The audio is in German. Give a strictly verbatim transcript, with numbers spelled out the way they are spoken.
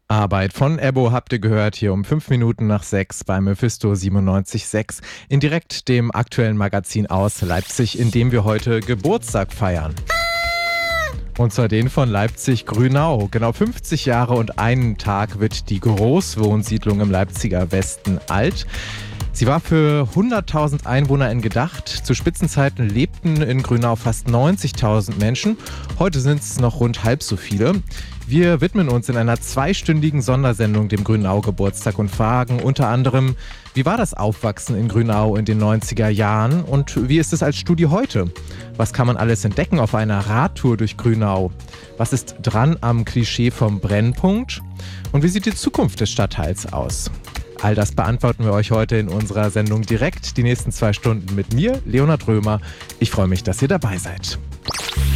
Arbeit von Ebbo habt ihr gehört, hier um fünf Minuten nach sechs bei Mephisto siebenundneunzig Komma sechs in direkt dem aktuellen Magazin aus Leipzig, in dem wir heute Geburtstag feiern. Und zwar den von Leipzig-Grünau. Genau fünfzig Jahre und einen Tag wird die Großwohnsiedlung im Leipziger Westen alt. Sie war für hunderttausend EinwohnerInnen gedacht. Zu Spitzenzeiten lebten in Grünau fast neunzigtausend Menschen. Heute sind es noch rund halb so viele. Wir widmen uns in einer zweistündigen Sondersendung dem Grünau-Geburtstag und fragen unter anderem, wie war das Aufwachsen in Grünau in den neunziger Jahren und wie ist es als Studi heute? Was kann man alles entdecken auf einer Radtour durch Grünau? Was ist dran am Klischee vom Brennpunkt? Und wie sieht die Zukunft des Stadtteils aus? All das beantworten wir euch heute in unserer Sendung direkt. Die nächsten zwei Stunden mit mir, Leonhard Römer. Ich freue mich, dass ihr dabei seid.